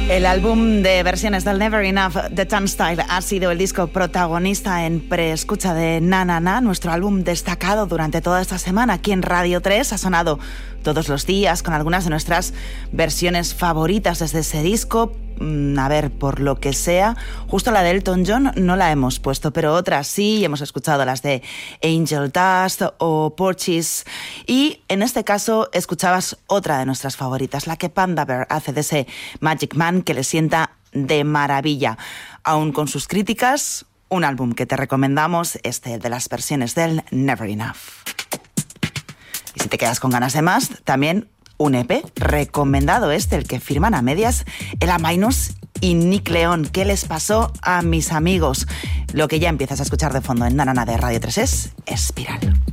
El álbum de versiones del Never Enough de Turnstile ha sido el disco protagonista en preescucha de Na Na Na, nuestro álbum destacado durante toda esta semana. Aquí en Radio 3 ha sonado todos los días con algunas de nuestras versiones favoritas desde ese disco. A ver, por lo que sea, justo la de Elton John no la hemos puesto, pero otras sí, hemos escuchado las de Angel Dust o Porches, y en este caso escuchabas otra de nuestras favoritas, la que Panda Bear hace de ese Magic Man que le sienta de maravilla. Aún con sus críticas, un álbum que te recomendamos, este de las versiones del Never Enough. Y si te quedas con ganas de más, también un EP recomendado el que firman a medias Ella Minus y Nick León. ¿Qué les pasó a mis amigos? Lo que ya empiezas a escuchar de fondo en Na Na Na de Radio 3 es Espiral.